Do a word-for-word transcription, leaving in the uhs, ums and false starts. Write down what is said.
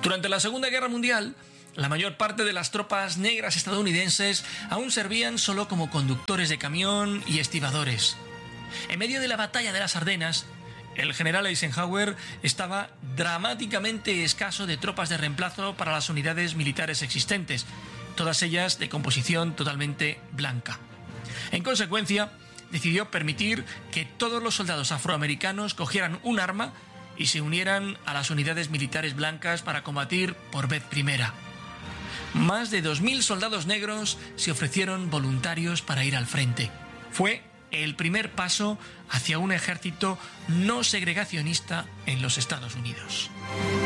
Durante la Segunda Guerra Mundial, la mayor parte de las tropas negras estadounidenses aún servían solo como conductores de camión y estibadores. En medio de la batalla de las Ardenas, el general Eisenhower estaba dramáticamente escaso de tropas de reemplazo para las unidades militares existentes, todas ellas de composición totalmente blanca. En consecuencia, decidió permitir que todos los soldados afroamericanos cogieran un arma y se unieran a las unidades militares blancas para combatir por vez primera. Más de dos mil soldados negros se ofrecieron voluntarios para ir al frente. Fue el primer paso hacia un ejército no segregacionista en los Estados Unidos.